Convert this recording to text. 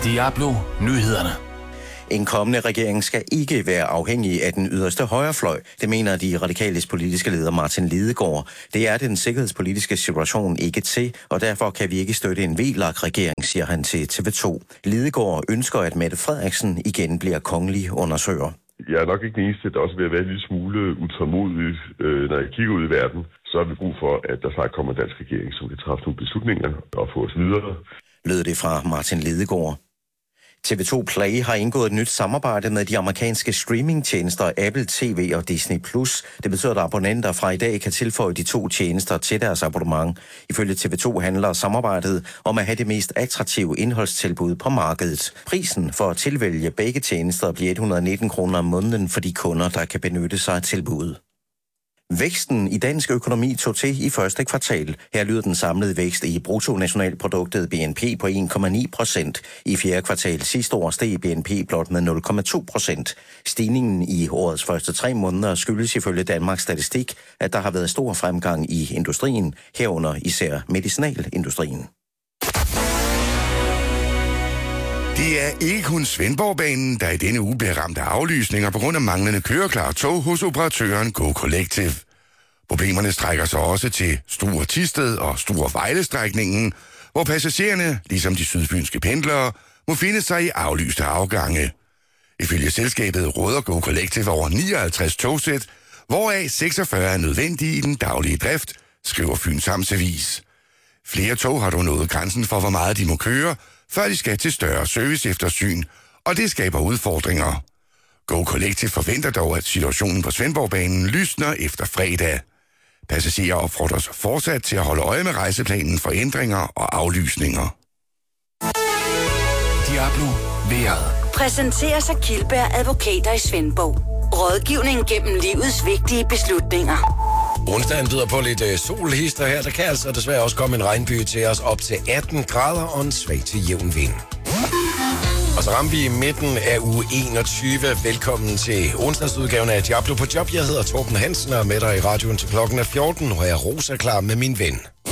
Diablo Nyhederne. En kommende regering skal ikke være afhængig af den yderste højrefløj. Det mener de radikales politiske leder Martin Lidegaard. Det er den sikkerhedspolitiske situation ikke til, og derfor kan vi ikke støtte en VLAG-regering, siger han til TV2. Lidegaard ønsker, at Mette Frederiksen igen bliver kongelig undersøger. Jeg er nok ikke den eneste, der også vil være en lille smule utålmodig, når jeg kigger ud i verden. Så har vi brug for, at der snart kommer en dansk regering, som kan træffe nogle beslutninger og få os videre. Lød det fra Martin Lidegaard. TV2 Play har indgået et nyt samarbejde med de amerikanske streamingtjenester Apple TV og Disney+. Det betyder, at abonnenter fra i dag kan tilføje de to tjenester til deres abonnement. Ifølge TV2 handler samarbejdet om at have det mest attraktive indholdstilbud på markedet. Prisen for at tilvælge begge tjenester bliver 119 kroner om måneden for de kunder, der kan benytte sig af tilbuddet. Væksten i dansk økonomi tog til i første kvartal. Her lyder den samlede vækst i bruttonationalproduktet BNP på 1,9%. I fjerde kvartal sidste år steg BNP blot med 0,2%. Stigningen i årets første 3 måneder skyldes ifølge Danmarks Statistik, at der har været stor fremgang i industrien, herunder især medicinalindustrien. Det er ikke kun Svendborgbanen, der i denne uge bliver ramt af aflysninger på grund af manglende køreklare tog hos operatøren Go Collective. Problemerne strækker sig også til Struer Thisted og Struer Vejle-strækningen, hvor passagererne, ligesom de sydfynske pendlere, må finde sig i aflyste afgange. Ifølge selskabet råder Go Collective over 59 togsæt, hvoraf 46 er nødvendige i den daglige drift, skriver Fyns Amtsavis. Flere tog har dog nået grænsen for, hvor meget de må køre, før de skal til større serviceeftersyn, og det skaber udfordringer. Go Collective forventer dog, at situationen på Svendborgbanen lysner efter fredag. Passagerer opfordres fortsat til at holde øje med rejseplanen for ændringer og aflysninger. Diablo vejret. Præsenterer sig Kildberg Advokater i Svendborg. Rådgivning gennem livets vigtige beslutninger. Onsdagen byder på lidt solhister her. Der kan altså desværre også komme en regnby til os op til 18 grader og en svag til jævn vind. Og så rammer vi i midten af uge 21. Velkommen til onsdagsudgaven af Diablo på job. Jeg hedder Torben Hansen og er med dig i radioen til klokken 14, og jeg er rosa klar med min ven.